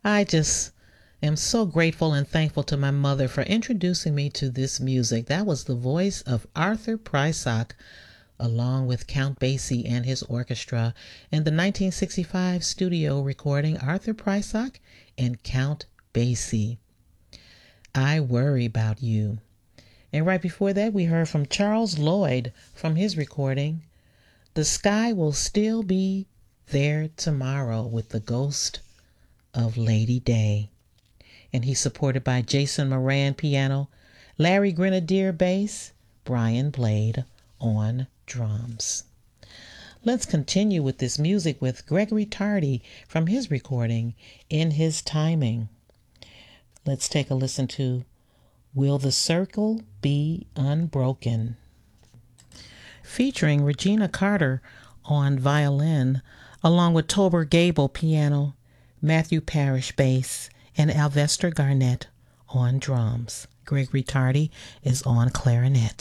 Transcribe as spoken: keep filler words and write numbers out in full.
I just am so grateful and thankful to my mother for introducing me to this music. That was the voice of Arthur Prysock, along with Count Basie and his orchestra in the nineteen sixty-five studio recording Arthur Prysock and Count Basie. I Worry About You. And right before that, we heard from Charles Lloyd from his recording, The Sky Will Still Be There Tomorrow, with the Ghost of Lady Day. And he's supported by Jason Moran piano, Larry Grenadier bass, Brian Blade on drums. Let's continue with this music with Gregory Tardy from his recording In His Timing. Let's take a listen to Will the Circle Be Unbroken? Featuring Regina Carter on violin, along with Tober Gable piano, Matthew Parrish bass, and Alvester Garnett on drums. Gregory Tardy is on clarinet.